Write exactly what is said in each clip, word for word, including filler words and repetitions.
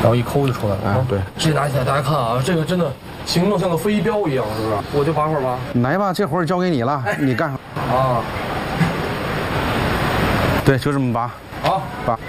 然后一抠就出来了。 啊，对， 这拿起来，大家看啊，这个真的形状像个飞镖一样，是不是？我就拔会儿吧。 来吧，这活儿交给你了，哎、你干啊。 对，就这么拔。 好， 拔。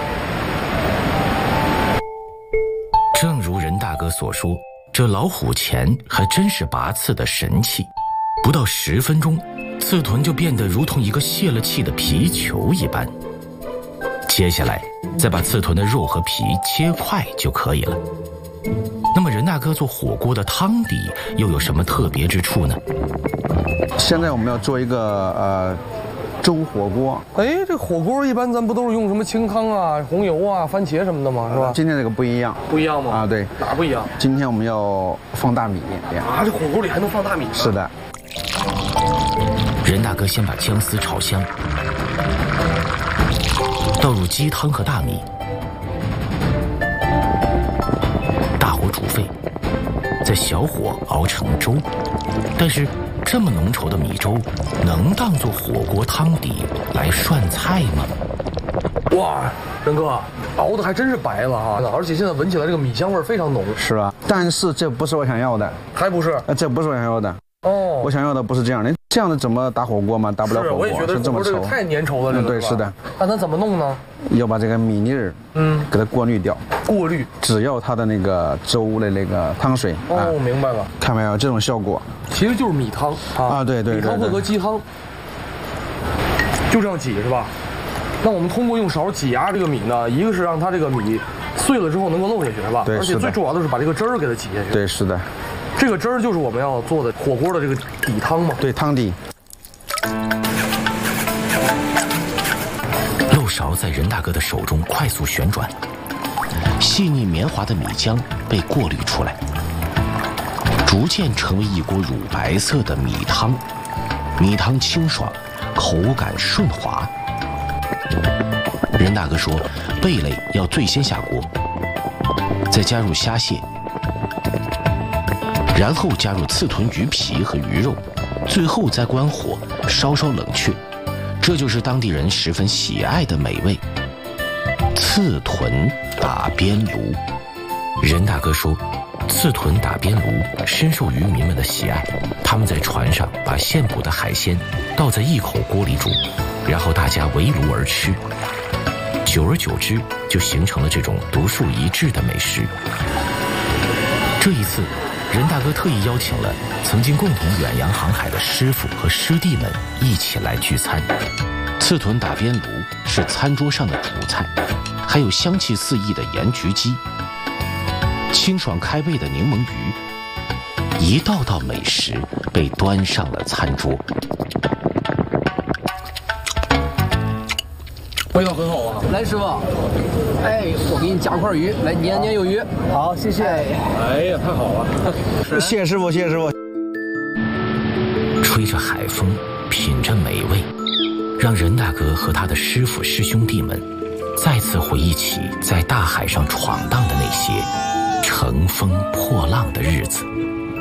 正如任大哥所说，这老虎钳还真是拔刺的神器。不到十分钟，刺豚就变得如同一个泄了气的皮球一般。接下来，再把刺豚的肉和皮切块就可以了。那么任大哥做火锅的汤底又有什么特别之处呢？ 现在我们要做一个呃粥火锅。 哎，这火锅一般咱不都是用什么清汤啊、红油啊、番茄什么的吗？是吧？ 今天这个不一样。 不一样吗？ 啊，对。 哪不一样？ 今天我们要放大米。 啊，这火锅里还能放大米呢？ 是的。 任大哥先把姜丝炒香，倒入鸡汤和大米，大火煮沸，在小火熬成粥。但是这么浓稠的米粥能当做火锅汤底来涮菜吗？ 哇，任哥，熬的还真是白了哈，而且现在闻起来这个米香味非常浓。 是吧？但是这不是我想要的。 还不是？ 呃，这不是我想要的。 哦， 我想要的不是这样的，这样的怎么打火锅嘛？打不了火锅， 是，我也觉得是这么稠， 太粘稠了，这个、 嗯、对，是的。 那咱怎么弄呢？ 要把这个米粒儿，嗯，给它过滤掉。 过滤， 只要它的那个粥的那个汤水。 哦， 啊、 明白了。 看没有这种效果？ 其实就是米汤啊， 啊，对对对， 米汤混合鸡汤，就这样挤是吧？那我们通过用勺挤压这个米呢，一个是让它这个米碎了之后能够漏下去是吧？ 对， 而且最重要的是把这个汁儿给它挤下去。 对，是的。 这个汁儿就是我们要做的火锅的这个底汤嘛？ 对，汤底。 漏勺在任大哥的手中快速旋转，细腻绵滑的米浆被过滤出来，逐渐成为一锅乳白色的米汤。米汤清爽，口感顺滑。任大哥说，贝类要最先下锅，再加入虾蟹。然后加入刺豚鱼皮和鱼肉，最后再关火稍稍冷却，这就是当地人十分喜爱的美味——刺豚打边炉。任大哥说，刺豚打边炉深受渔民们的喜爱，他们在船上把现捕的海鲜倒在一口锅里煮，然后大家围炉而吃，久而久之就形成了这种独树一帜的美食。这一次任大哥特意邀请了曾经共同远洋航海的师傅和师弟们一起来聚餐。刺豚打边炉是餐桌上的主菜，还有香气四溢的盐焗鸡，清爽开胃的柠檬鱼，一道道美食被端上了餐桌。 味道很好啊！ 来，师傅，哎，我给你夹块鱼，来年年有余。好，谢谢。 哎呀，太好了！ 谢师傅，谢师傅。 吹着海风，品着美味，让任大哥和他的师傅师兄弟们再次回忆起在大海上闯荡的那些乘风破浪的日子。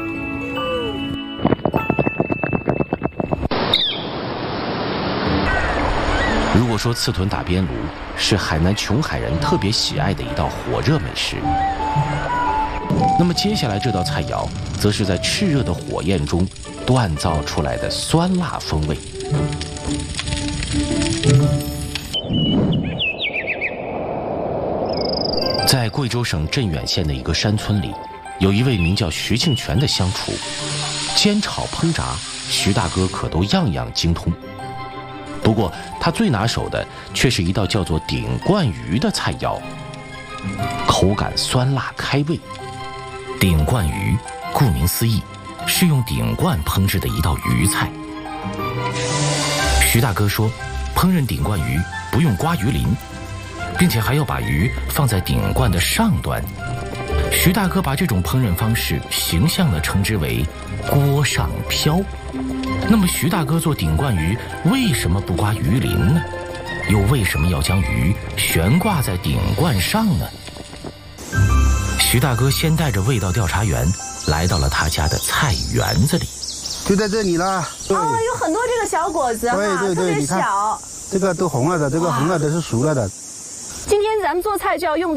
如果说刺豚打边炉是海南琼海人特别喜爱的一道火热美食，那么接下来这道菜肴则是在炽热的火焰中锻造出来的酸辣风味。在贵州省镇远县的一个山村里，有一位名叫徐庆全的乡厨，煎炒烹炸，徐大哥可都样样精通。不过他最拿手的却是一道叫做顶冠鱼的菜肴，口感酸辣开胃。顶冠鱼顾名思义，是用顶冠烹制的一道鱼菜。徐大哥说，烹饪顶冠鱼不用刮鱼鳞，并且还要把鱼放在顶冠的上端。徐大哥把这种烹饪方式形象地称之为锅上漂。那么徐大哥做顶冠鱼为什么不刮鱼鳞呢？又为什么要将鱼悬挂在顶冠上呢？徐大哥先带着味道调查员来到了他家的菜园子里。 就在这里了。 哦，有很多这个小果子哈， 对对对， 特别小。 这个都红了的，这个红了的是熟了的。 今天咱们做菜就要用